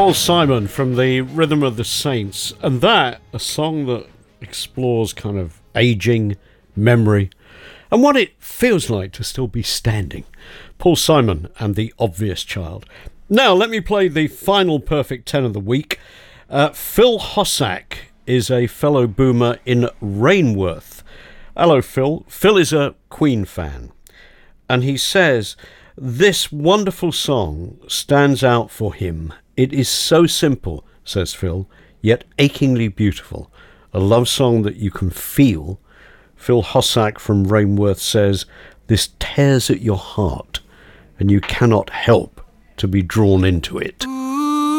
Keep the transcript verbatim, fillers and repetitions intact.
Paul Simon from the Rhythm of the Saints, and that, a song that explores kind of aging, memory, and what it feels like to still be standing. Paul Simon and the Obvious Child. Now, let me play the final Perfect ten of the week. Uh, Phil Hossack is a fellow boomer in Rainworth. Hello, Phil. Phil is a Queen fan, and he says, this wonderful song stands out for him. It is so simple, says Phil, yet achingly beautiful. A love song that you can feel. Phil Hossack from Rainworth says, this tears at your heart, and you cannot help to be drawn into it.